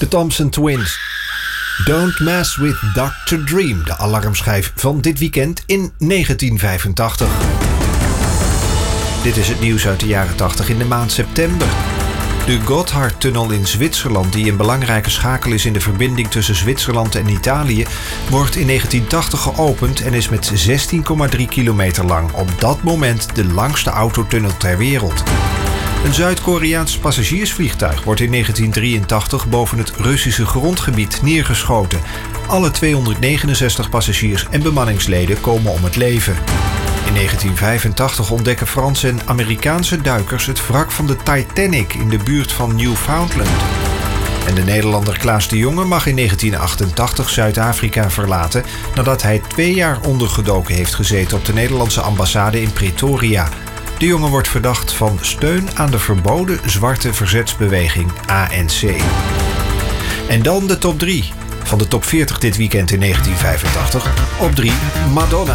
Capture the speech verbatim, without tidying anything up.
De Thompson Twins. Don't Mess With doctor Dream, de alarmschijf van dit weekend in negentien vijfentachtig. Dit is het nieuws uit de jaren tachtig in de maand september. De Gotthardtunnel in Zwitserland, die een belangrijke schakel is in de verbinding tussen Zwitserland en Italië, wordt in negentien tachtig geopend en is met zestien komma drie kilometer lang op dat moment de langste autotunnel ter wereld. Een Zuid-Koreaans passagiersvliegtuig wordt in negentien drieëntachtig boven het Russische grondgebied neergeschoten. Alle tweehonderdnegenenzestig passagiers en bemanningsleden komen om het leven. In negentien vijfentachtig ontdekken Franse en Amerikaanse duikers het wrak van de Titanic in de buurt van Newfoundland. En de Nederlander Klaas de Jonge mag in negentien achtentachtig Zuid-Afrika verlaten nadat hij twee jaar ondergedoken heeft gezeten op de Nederlandse ambassade in Pretoria. De jongen wordt verdacht van steun aan de verboden zwarte verzetsbeweging A N C. En dan de top drie van de top veertig dit weekend in negentien vijfentachtig. Op drie Madonna.